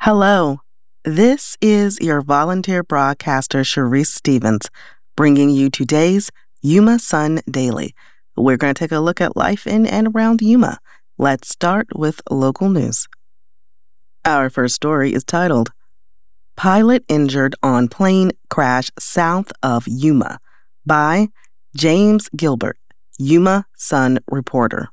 Hello, this is your volunteer broadcaster, Sharice Stevens, bringing you today's Yuma Sun Daily. We're going to take a look at life in and around Yuma. Let's start with local news. Our first story is titled, Pilot Injured on Plane Crash South of Yuma by James Gilbert, Yuma Sun reporter.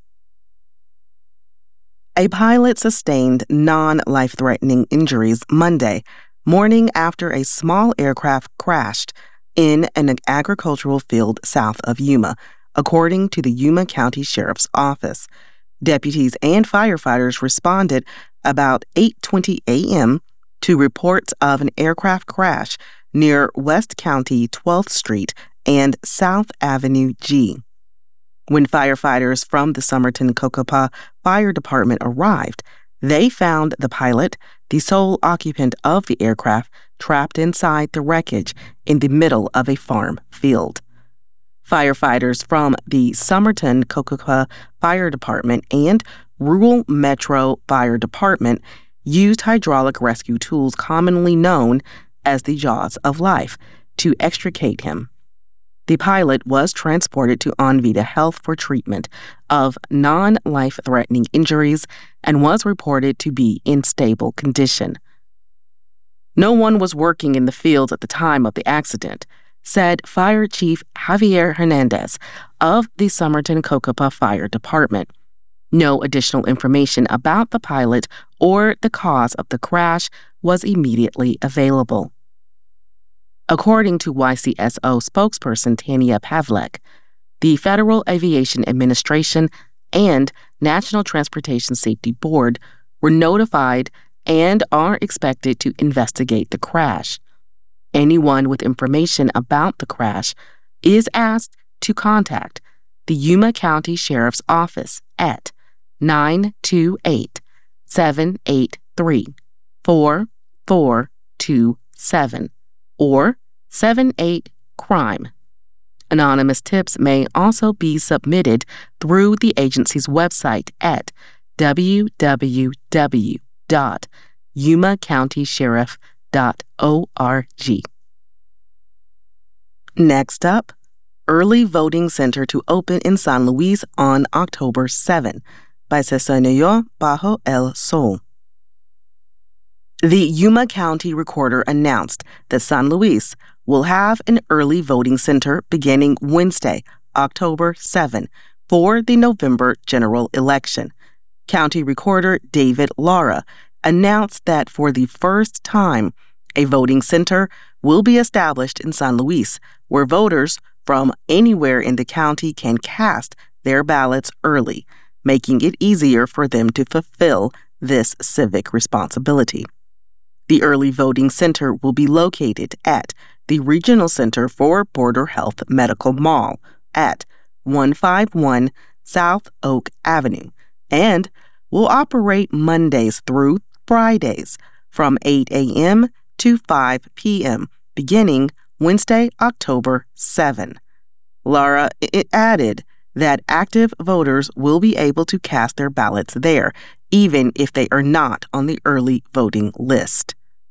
A pilot sustained non-life-threatening injuries Monday morning after a small aircraft crashed in an agricultural field south of Yuma, according to the Yuma County Sheriff's Office. Deputies and firefighters responded about 8:20 a.m. to reports of an aircraft crash near West County 12th Street and South Avenue G. When firefighters from the Somerton-Cocopah Fire Department arrived, they found the pilot, the sole occupant of the aircraft, trapped inside the wreckage in the middle of a farm field. Firefighters from the Somerton-Cocopah Fire Department and Rural Metro Fire Department used hydraulic rescue tools commonly known as the Jaws of Life to extricate him. The pilot was transported to Envita Health for treatment of non-life-threatening injuries and was reported to be in stable condition. No one was working in the fields at the time of the accident, said Fire Chief Javier Hernandez of the Somerton-Cocopah Fire Department. No additional information about the pilot or the cause of the crash was immediately available. According to YCSO spokesperson Tanya Pavlek, the Federal Aviation Administration and National Transportation Safety Board were notified and are expected to investigate the crash. Anyone with information about the crash is asked to contact the Yuma County Sheriff's Office at 928-783-4427 or 78-CRIME. Anonymous tips may also be submitted through the agency's website at www.yumacountysheriff.org. Next up, Early Voting Center to open in San Luis on October 7 by Cesarnio Bajo el Sol. The Yuma County Recorder announced that San Luis will have an early voting center beginning Wednesday, October 7, for the November general election. County Recorder David Lara announced that for the first time, a voting center will be established in San Luis, where voters from anywhere in the county can cast their ballots early, making it easier for them to fulfill this civic responsibility. The early voting center will be located at the Regional Center for Border Health Medical Mall at 151 South Oak Avenue and will operate Mondays through Fridays from 8 a.m. to 5 p.m. beginning Wednesday, October 7. Lara added that active voters will be able to cast their ballots there, even if they are not on the early voting list.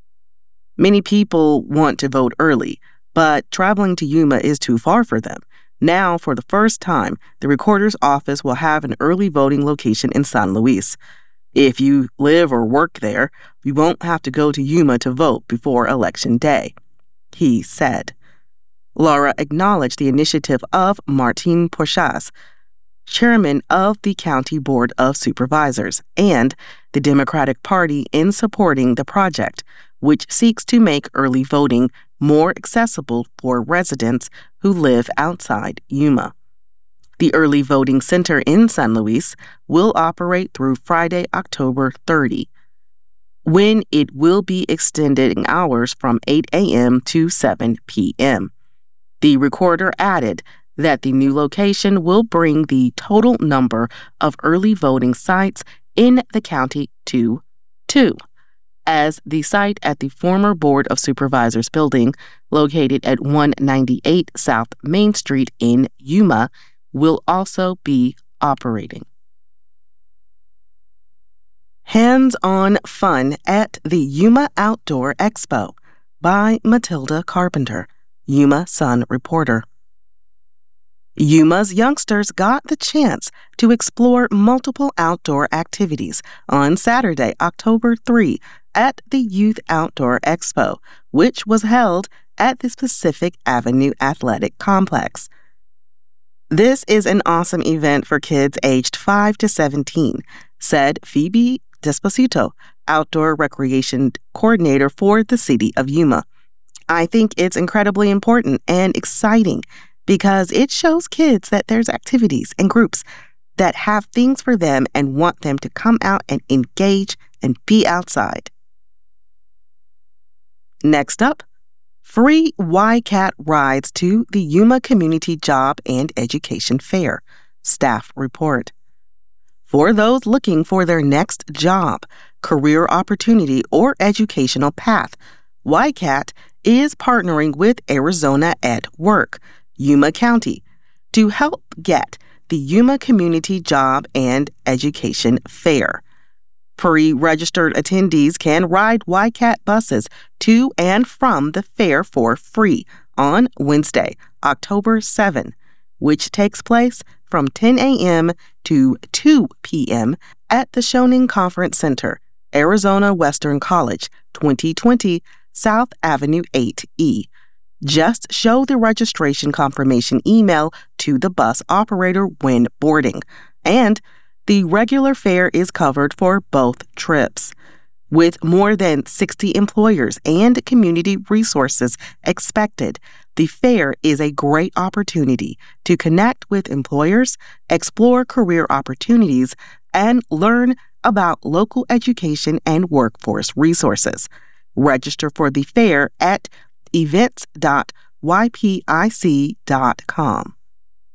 Many people want to vote early, but traveling to Yuma is too far for them. Now, for the first time, the Recorder's Office will have an early voting location in San Luis. If you live or work there, you won't have to go to Yuma to vote before Election Day, he said. Lara acknowledged the initiative of Martin Porchas, chairman of the County Board of Supervisors, and the Democratic Party in supporting the project, which seeks to make early voting more accessible for residents who live outside Yuma. The Early Voting Center in San Luis will operate through Friday, October 30, when it will be extended in hours from 8 a.m. to 7 p.m. The Recorder added that the new location will bring the total number of early voting sites in the county to 2, as the site at the former Board of Supervisors building, located at 198 South Main Street in Yuma, will also be operating. Hands-on Fun at the Yuma Outdoor Expo by Matilda Carpenter, Yuma Sun reporter. Yuma's youngsters got the chance to explore multiple outdoor activities on Saturday, October 3, at the Youth Outdoor Expo, which was held at the Pacific Avenue Athletic Complex. This is an awesome event for kids aged 5 to 17, said Phoebe Desposito, Outdoor Recreation Coordinator for the City of Yuma. I think it's incredibly important and exciting because it shows kids that there's activities and groups that have things for them and want them to come out and engage and be outside. Next up, free YCAT rides to the Yuma Community Job and Education Fair, staff report. For those looking for their next job, career opportunity, or educational path, YCAT is partnering with Arizona at Work, Yuma County, to help get the Yuma Community Job and Education Fair. Pre-registered attendees can ride YCAT buses to and from the fair for free on Wednesday, October 7, which takes place from 10 a.m. to 2 p.m. at the Shoning Conference Center, Arizona Western College, 2020 South Avenue 8E. Just show the registration confirmation email to the bus operator when boarding, and the regular fare is covered for both trips. With more than 60 employers and community resources expected, the fair is a great opportunity to connect with employers, explore career opportunities, and learn about local education and workforce resources. Register for the fair at events.ypic.com.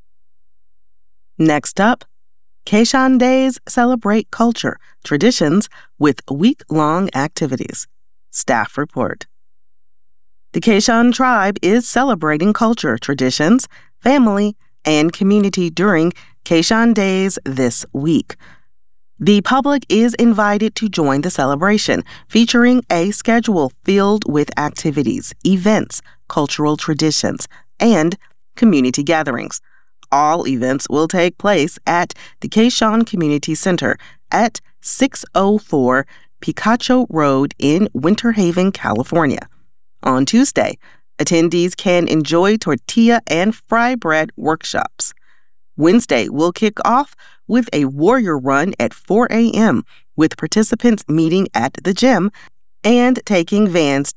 Next up, Keishan Days celebrate culture, traditions with week-long activities. Staff report. The Keishan tribe is celebrating culture, traditions, family, and community during Keishan Days this week. The public is invited to join the celebration, featuring a schedule filled with activities, events, cultural traditions, and community gatherings. All events will take place at the Keishan Community Center at 604 Picacho Road in Winter Haven, California. On Tuesday, attendees can enjoy tortilla and fry bread workshops. Wednesday will kick off with a warrior run at 4 a.m., with participants meeting at the gym and taking vans